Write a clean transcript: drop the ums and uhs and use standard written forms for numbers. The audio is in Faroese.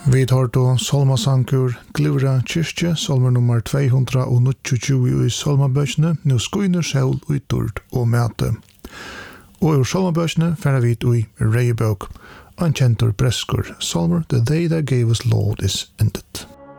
Vi tar då Salmasankur Glura kyrkje, salmer nummer 229 i Salmabøkene, nu skuiner sjål og dord og mæte. Og ur Salmabøkene færre vi i Reibøk, ankjentor breskur, salmer The Day That Gave Us Lord Is Ended.